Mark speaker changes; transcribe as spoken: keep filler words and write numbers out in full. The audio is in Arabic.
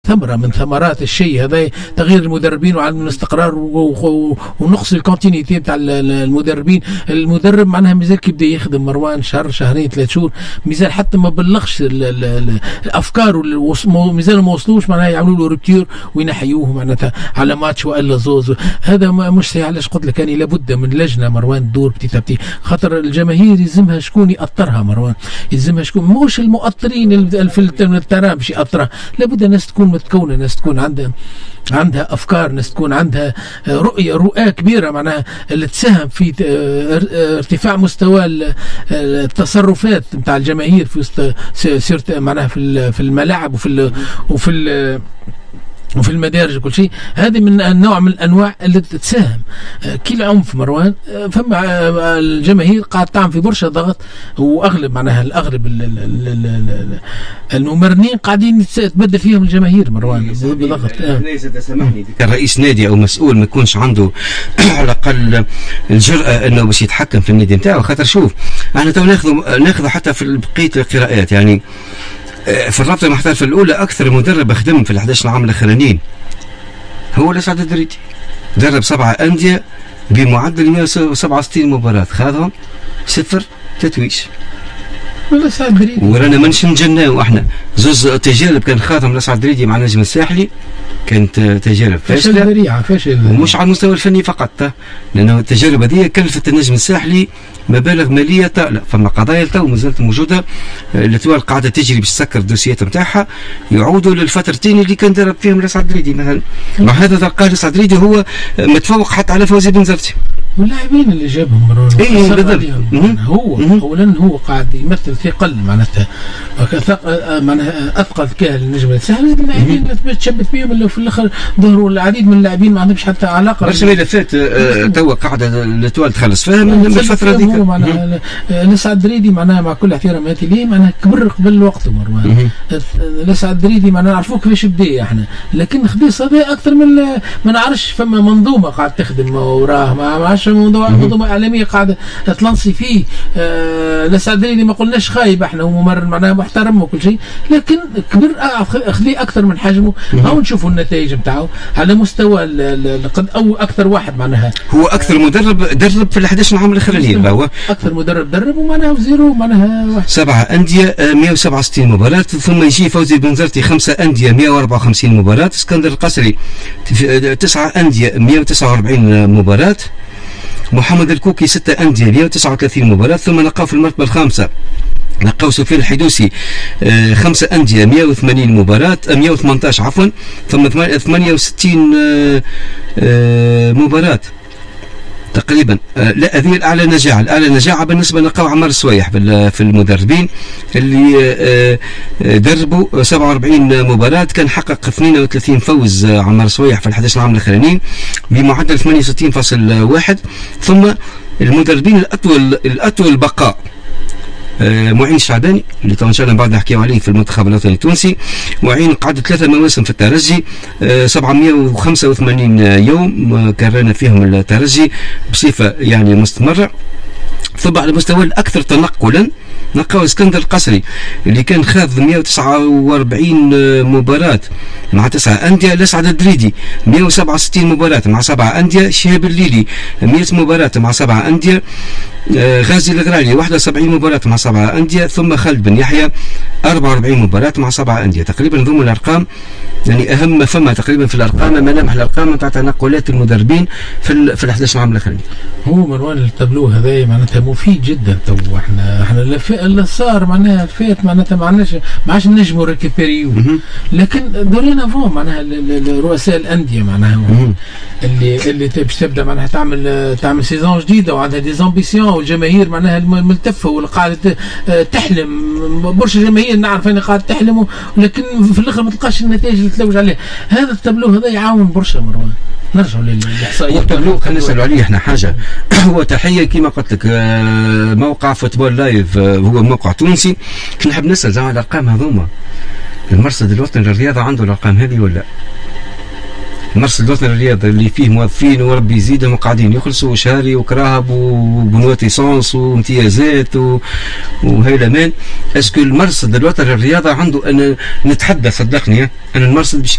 Speaker 1: ثمرة من ثمرات الشيء هذا تغيير المدربين وعدم الاستقرار ونقص الكونتينيتي بتاع المدربين. المدرب معناها مازال كيبدا يخدم مروان شهر شهرين ثلاث شهور مازال حتى ما بلغش الافكار مازال ما وصلوش معناها يعملوا له ريبتير وينحيوه معناتها على ماتش والا زوز. هذا مش علاش قلت لك يعني لابد من لجنه مروان تدور بتي بتي خاطر الجماهير يلزمها شكون يأطرها مروان يلزمها شكون مش المؤطرين في الترام باش يأطرها. لابد الناس تكون متكونه ناس تكون عندها عندها افكار ناس تكون عندها رؤيه رؤيه كبيره معناها اللي تساهم في ارتفاع مستوى التصرفات نتاع الجماهير في وسط معناها في الملاعب وفي وفي وفي المدارج وكل شيء. هذه من النوع من الانواع اللي تساهم. كي العنف مروان فما الجماهير قاعد تعمل في برشا ضغط واغلب معناها الاغلب الممرنين قاعدين تبدل فيهم الجماهير مروان بضغط.
Speaker 2: ليس سامحني كرئيس نادي او مسؤول ما يكونش عنده على الاقل الجرأه انه باش يتحكم في النادي نتاعو. خاطر شوف احنا تو ناخذ ناخذ حتى في بقيه القراءات يعني في الرابطه المحترفه الاولى اكثر مدرب خدم في الحداش العام الاخرانيين هو الاسعد الدريدي. درب سبعه انديه بمعدل مئة وسبعة وستين مباراه خاضهم صفر تتويج.
Speaker 1: الاسعد الدريدي
Speaker 2: ورانا مانش نجناو احنا زوز تجارب كان خاضهم الاسعد الدريدي مع النجم الساحلي كانت تجارب فاشله
Speaker 1: ذريعه فاشل
Speaker 2: ومش على المستوى الفني فقط لانه التجارب هذه كلفت النجم الساحلي مبالغ ماليه طائله. فما قضايا تو مازالت موجوده الاتوال قاعده تجري باش تسكر الدوسيات نتاعها يعودوا للفترتين اللي كان درب فيهم الاسعد الدريدي مثلا. مع هذا تلقاه الاسعد الدريدي هو متفوق حتى على فوزي بن زرتي
Speaker 1: واللاعبين اللي جابهم مروان.
Speaker 2: اي بالضبط
Speaker 1: هو اولا هو قاعد يمثل ثقل معناتها معناها اثقل كاهل النجم الساحلي. اللاعبين اللي تشبت بهم اللي في الاخر ظهروا العديد من اللاعبين ما عندهمش حتى علاقه.
Speaker 2: برشا ملفات توا قاعده الاتوال تخلص فيها من الفتره هذيك.
Speaker 1: معناها الاسعد الدريدي معناها مع كل احتراماتي ليه معناها كبر قبل وقته مروان. الاسعد الدريدي معناها نعرفوه كيفاش بدا احنا لكن خبيص هذا اكثر من ما نعرفش. فما منظومه قاعد تخدم وراه ما عادش موضوع منظومه اعلاميه قاعده تلنصي فيه. الاسعد الدريدي ما قلناش خايب احنا وممرن معناها محترم وكل شيء لكن كبر اخذيه اكثر من حجمه. او نشوفوا النتائج نتاعو على مستوى قد او اكثر واحد معناها
Speaker 2: هو اكثر مدرب درب في الحداش العام الاخرانيين هو
Speaker 1: اكثر مدرب درب ومعناها زيرو معناها واحد.
Speaker 2: سبعه انديه مئة وسبعة وستين مباراه ثم يجي فوزي بن زرتي خمسه انديه مئة وأربعة وخمسين مباراه. اسكندر القصري تسعه انديه مئة وتسعة وأربعين مباراه. محمد الكوكي ستة أندية مئة وتسعة وثلاثين مباراة. ثم نلقاو في المرتبة الخامسة لقاو سفيان الحدوسي آه خمسة أندية مئة وثمانين مباراة مئة وثمانية عشر عفوا. ثم ثمانية وستين آه آه مباراة تقريبا. آه لا هذه الاعلى نجاعه الاعلى نجاعه بالنسبه نلقاو عمار السويح في المدربين اللي آه دربوا سبعة وأربعين مباراه كان حقق اثنين وثلاثين فوز. آه عمار السويح في الحداش العام الاخرانيين بمعدل ثمانية وستين فاصلة واحد. ثم المدربين الاطول الاطول بقاء آه معين الشعباني اللي ان شاء الله بعد نحكيو عليه في المنتخب الوطني التونسي. معين قعد ثلاثه مواسم في الترجي آه سبعمئة وخمسة وثمانين يوم آه كان فيهم الترجي بصفه يعني مستمره. ثم على المستوى الاكثر تنقلا نلقاو اسكندر القصري اللي كان خاض مئة وتسعة وأربعين مباراة مع تسعة أندية. الأسعد الدريدي مئة وسبعة وستين مباراة مع سبعة أندية. شهاب الليلي مئة مباراة مع سبعة أندية. آه غازي الغرالي واحد وسبعين مباراة مع سبعة أندية. ثم خالد بن يحيى أربعة وأربعين مباراة مع سبعة أندية. تقريبا ضمن الأرقام يعني أهم ما فما تقريبا في الأرقام ملامح الأرقام نتاع تنقلات المدربين في في الأحداث العام الأخرانية.
Speaker 1: هو مروان التابلو هذا معناتها مفيد جدا. تو احنا احنا اللي صار معناها فات معناتها ما عندناش ما عادش نجموا ريكيبيريو لكن دورينا فون معناها رؤساء الأندية معناها اللي اللي باش تبدا معناها تعمل تعمل سيزون جديده وعندها دي زامبيسيون والجماهير معناها الملتفه واللي قاعده تحلم. برشا جماهير نعرف انها قاعده تحلم ولكن في الاخر ما تلقاش النتائج اللي تلوج عليها. هذا التابلو هذا يعاون برشا مروان. نرجعوا للاحصائيات.
Speaker 2: التابلو خلينا نسالوا عليه احنا حاجه هو تحيه كما قلت لك موقع فوتبول لايف هو موقع تونسي. نحب نسال زعما الارقام هذوما المرصد الوطني للرياضه عنده الارقام هذه ولا المرصد الوطني للرياضه اللي فيه موظفين وربي يزيدهم قاعدين يخلصوا شهري وكراهب وبنوات ليسونس وامتيازات وهيلمان. اسكو المرصد الوطني للرياضه عنده ان نتحدى صدقني ان المرصد باش